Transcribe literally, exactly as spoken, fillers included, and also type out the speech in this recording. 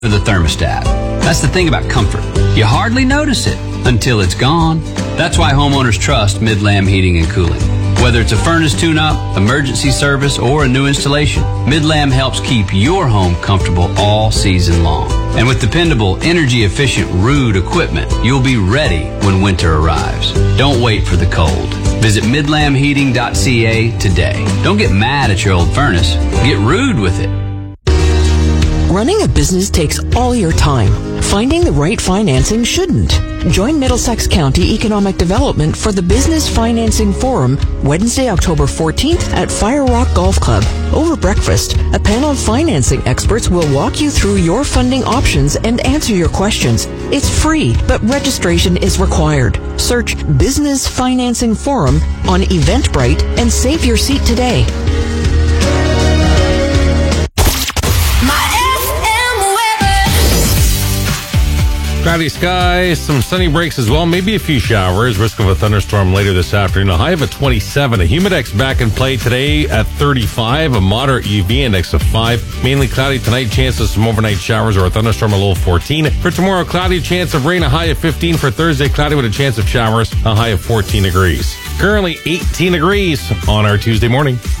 for the thermostat. That's the thing about comfort. You hardly notice it until it's gone. That's why homeowners trust Midlam Heating and Cooling. Whether it's a furnace tune-up, emergency service, or a new installation, Midlam helps keep your home comfortable all season long. And with dependable, energy-efficient Ruud equipment, you'll be ready when winter arrives. Don't wait for the cold. Visit midlam heating dot c a today. Don't get mad at your old furnace. Get Ruud with it. Running a business takes all your time. Finding the right financing shouldn't. Join Middlesex County Economic Development for the Business Financing Forum Wednesday, October fourteenth at Fire Rock Golf Club. Over breakfast, a panel of financing experts will walk you through your funding options and answer your questions. It's free, but registration is required. Search Business Financing Forum on Eventbrite and save your seat today. Cloudy skies, some sunny breaks as well, maybe a few showers, risk of a thunderstorm later this afternoon. A high of a twenty-seven. A humidex back in play today at thirty-five. A moderate U V index of five. Mainly cloudy tonight, chance of some overnight showers or a thunderstorm, a low of fourteen. For tomorrow, cloudy, chance of rain, a high of fifteen. For Thursday, cloudy with a chance of showers, a high of fourteen degrees. Currently eighteen degrees on our Tuesday morning.